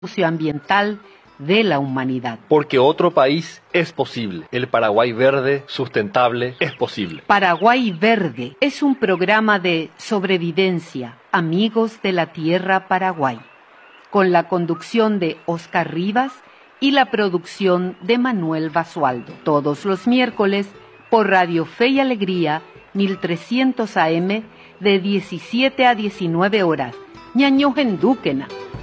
socioambiental de la humanidad. Porque otro país es posible. El Paraguay verde, sustentable, es posible. Paraguay Verde es un programa de sobrevivencia, amigos de la tierra Paraguay, con la conducción de Oscar Rivas y la producción de Manuel Basualdo. Todos los miércoles por Radio Fe y Alegría, 1300 AM, de 17 a 19 horas. Ñañohendúquena.